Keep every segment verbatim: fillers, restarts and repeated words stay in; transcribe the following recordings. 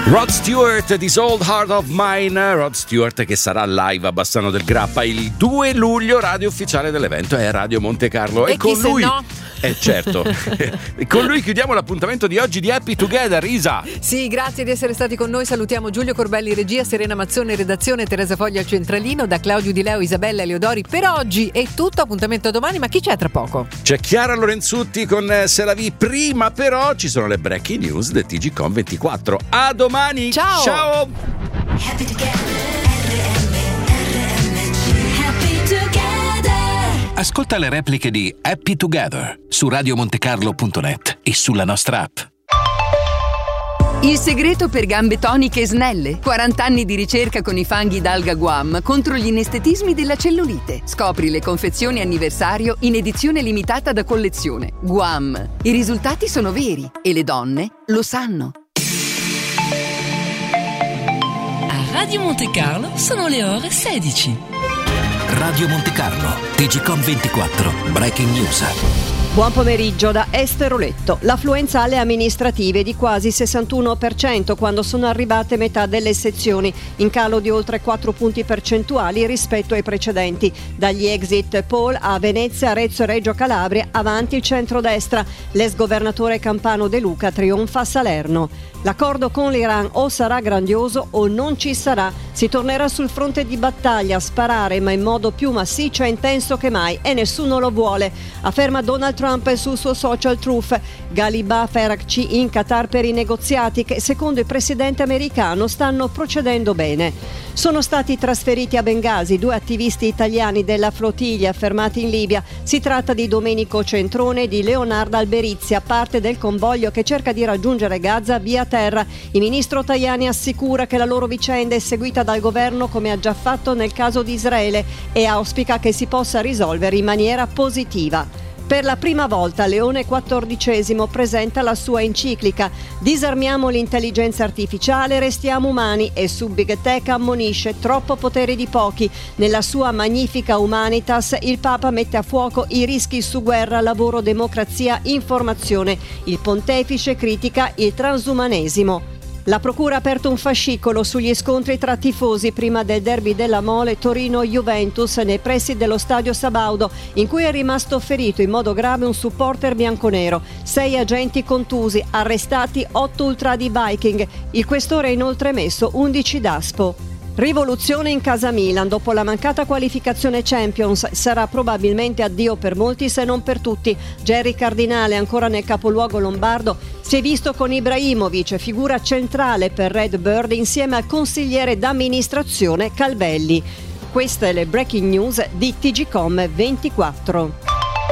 Rod Stewart, This Old Heart of Mine. Rod Stewart che sarà live a Bassano del Grappa il due luglio, radio ufficiale dell'evento è Radio Monte Carlo. E, e con chi lui se no? Eh certo. E con lui chiudiamo l'appuntamento di oggi di Happy Together. Isa. Sì, grazie di essere stati con noi. Salutiamo Giulio Corbelli regia, Serena Mazzone redazione, Teresa Foglia al centralino, da Claudio Di Leo, Isabella Eleodori. Per oggi è tutto, appuntamento a domani, ma chi c'è tra poco? C'è Chiara Lorenzutti con Se la vi. Prima però ci sono le breaking news del T G Com ventiquattro. A domani. Ciao. Ciao. Happy together. Ascolta le repliche di Happy Together su radio montecarlo punto net e sulla nostra app. Il segreto per gambe toniche e snelle. quaranta anni di ricerca con i fanghi d'alga Guam contro gli inestetismi della cellulite. Scopri le confezioni anniversario in edizione limitata da collezione. Guam. I risultati sono veri e le donne lo sanno. A Radio Monte Carlo sono le ore sedici. Radio Monte Carlo, T G Com ventiquattro, Breaking News. Buon pomeriggio da Esther Oletto. L'affluenza alle amministrative è di quasi sessantuno per cento quando sono arrivate metà delle sezioni, in calo di oltre quattro punti percentuali rispetto ai precedenti. Dagli exit poll a Venezia, Arezzo e Reggio Calabria, avanti il centrodestra. L'ex governatore campano De Luca trionfa a Salerno. L'accordo con l'Iran o sarà grandioso o non ci sarà. Si tornerà sul fronte di battaglia a sparare, ma in modo più massiccio e intenso che mai, e nessuno lo vuole, afferma Donald Trump sul suo social Truth. Ghalibaf e Araghchi in Qatar per i negoziati che, secondo il presidente americano, stanno procedendo bene. Sono stati trasferiti a Bengasi due attivisti italiani della flottiglia fermati in Libia. Si tratta di Domenico Centrone e di Leonardo Alberizia, parte del convoglio che cerca di raggiungere Gaza via terra. Il ministro Tajani assicura che la loro vicenda è seguita dal governo come ha già fatto nel caso di Israele e auspica che si possa risolvere in maniera positiva. Per la prima volta Leone quattordicesimo presenta la sua enciclica Disarmiamo l'intelligenza artificiale, restiamo umani, e su Big Tech ammonisce troppo potere di pochi. Nella sua Magnifica Humanitas il Papa mette a fuoco i rischi su guerra, lavoro, democrazia, informazione. Il pontefice critica il transumanesimo. La procura ha aperto un fascicolo sugli scontri tra tifosi prima del derby della Mole Torino-Juventus nei pressi dello stadio Sabaudo, in cui è rimasto ferito in modo grave un supporter bianconero. Sei agenti contusi, arrestati otto ultradi Viking. Il questore ha inoltre emesso undici daspo. Rivoluzione in casa Milan. Dopo la mancata qualificazione Champions sarà probabilmente addio per molti se non per tutti. Jerry Cardinale, ancora nel capoluogo lombardo, si è visto con Ibrahimovic, figura centrale per Red Bird, insieme al consigliere d'amministrazione Calvelli. Queste le breaking news di T G Com ventiquattro.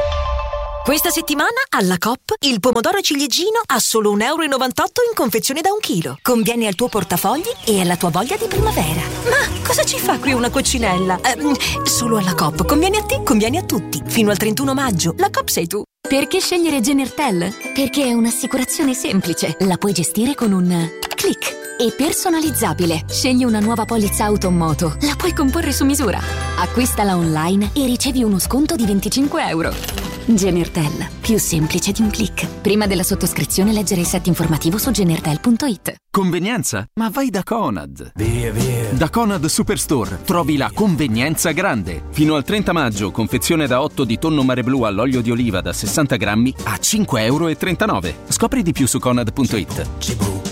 Questa settimana alla Coop il pomodoro ciliegino a solo un euro e novantotto in confezione da un chilo. Conviene al tuo portafogli e alla tua voglia di primavera. Ma cosa ci fa qui una coccinella? Eh, solo alla Coop. Conviene a te, conviene a tutti. Fino al trentuno maggio. La Coop sei tu. Perché scegliere Genertel? Perché è un'assicurazione semplice. La puoi gestire con un click. E personalizzabile. Scegli una nuova polizza auto o moto. La puoi comporre su misura. Acquistala online e ricevi uno sconto di venticinque euro. Genertel, più semplice di un click. Prima della sottoscrizione leggere il set informativo su genertel punto it. Convenienza? Ma vai da Conad. Via, via. Da Conad Superstore trovi la convenienza grande. Fino al trenta maggio, confezione da otto di tonno mare blu all'olio di oliva da sessanta grammi a cinque euro e trentanove. Scopri di più su conad punto it.